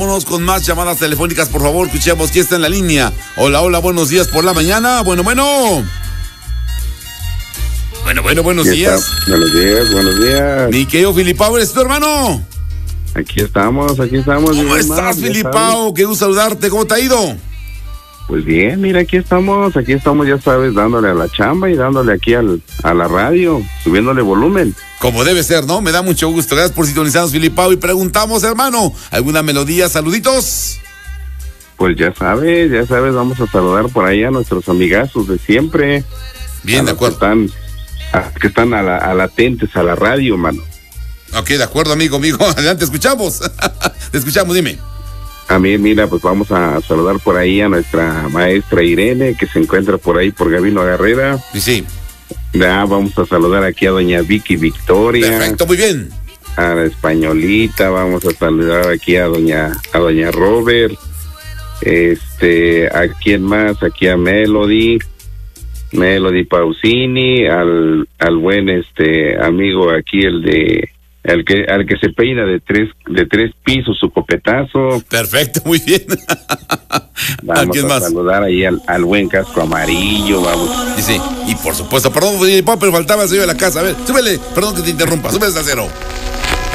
Vámonos con más llamadas telefónicas, por favor. Escuchemos quién está en la línea. Hola, hola, buenos días por la mañana. Bueno, buenos días. Buenos días. Mi querido Filipao, ¿eres tu hermano? Aquí estamos. ¿Cómo estás, Filipao? Qué gusto saludarte. ¿Cómo te ha ido? Pues bien, mira, aquí estamos, ya sabes, dándole a la chamba y dándole aquí a la radio, subiéndole volumen. Como debe ser, ¿no? Me da mucho gusto. Gracias por sintonizarnos, Filipao. Y preguntamos, hermano, ¿alguna melodía? ¿Saluditos? Pues ya sabes, vamos a saludar por ahí a nuestros amigazos de siempre. Bien, de acuerdo. Que están atentes a la radio, mano. Ok, de acuerdo, amigo. Adelante, escuchamos. Te escuchamos, dime. A mí, mira, pues vamos a saludar por ahí a nuestra maestra Irene, que se encuentra por ahí por Gabino Garrera. Sí. Ya, vamos a saludar aquí a doña Vicky Victoria. Perfecto, muy bien. A la Españolita, vamos a saludar aquí a doña Robert. ¿A quién más? Aquí a Melody Pausini, al buen amigo aquí, al que se peina de tres pisos su copetazo. Perfecto, muy bien. Vamos a saludar ahí al buen casco amarillo, vamos. Sí, y por supuesto, perdón, pero faltaba el señor de la casa. A ver, súbele, perdón que te interrumpa, súbele hasta cero.